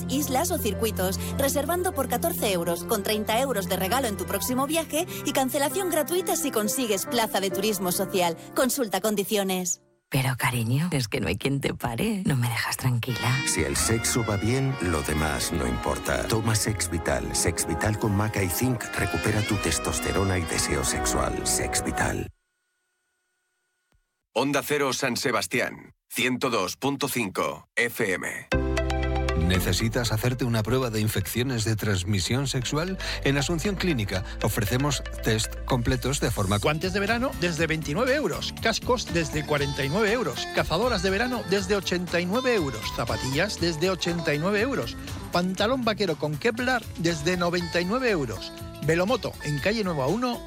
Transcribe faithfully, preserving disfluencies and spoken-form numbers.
islas o circuitos, reservando por catorce euros, con treinta euros de regalo en tu próximo viaje y cancelación gratuita si consigues plaza de turismo social. Consulta condiciones. Pero cariño, es que no hay quien te pare. No me dejas tranquila. Si el sexo va bien, lo demás no importa. Toma Sex Vital. Sex Vital con maca y zinc recupera tu testosterona y deseo sexual. Sex Vital. Onda Cero San Sebastián, ciento dos punto cinco F M. ¿Necesitas hacerte una prueba de infecciones de transmisión sexual? En Asunción Clínica ofrecemos test completos de forma... Guantes de verano desde veintinueve euros, cascos desde cuarenta y nueve euros, cazadoras de verano desde ochenta y nueve euros, zapatillas desde ochenta y nueve euros, pantalón vaquero con Kevlar desde noventa y nueve euros. Velomoto en calle Nueva uno